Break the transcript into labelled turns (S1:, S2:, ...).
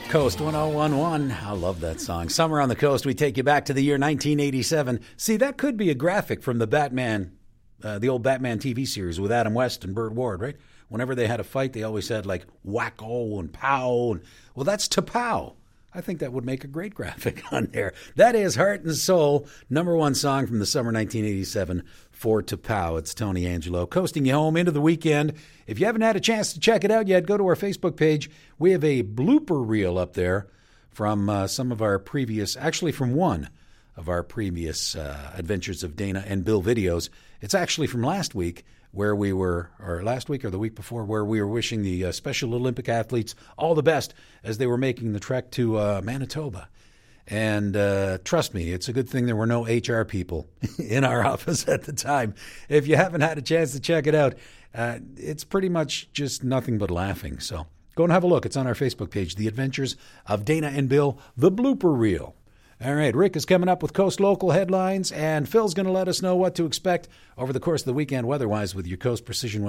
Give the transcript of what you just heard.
S1: Coast 1011. I love that song. Summer on the Coast. We take you back to the year 1987. See, that could be a graphic from the Batman, the old Batman TV series with Adam West and Burt Ward, right? Whenever they had a fight, they always had like whack-o and pow. Well, that's to pow. I think that would make a great graphic on there. That is Heart and Soul, number one song from the summer 1987 for To Pow. It's Tony Angelo coasting you home into the weekend. If you haven't had a chance to check it out yet, go to our Facebook page. We have a blooper reel up there from some of our previous, actually from one of our previous Adventures of Dana and Bill videos. It's actually from last week, where we were, or last week or the week before, where we were wishing the Special Olympic athletes all the best as they were making the trek to Manitoba. And trust me, it's a good thing there were no HR people in our office at the time. If you haven't had a chance to check it out, it's pretty much just nothing but laughing. So go and have a look. It's on our Facebook page, The Adventures of Dana and Bill, the blooper reel. All right, Rick is coming up with Coast Local headlines, and Phil's going to let us know what to expect over the course of the weekend weather-wise with your Coast Precision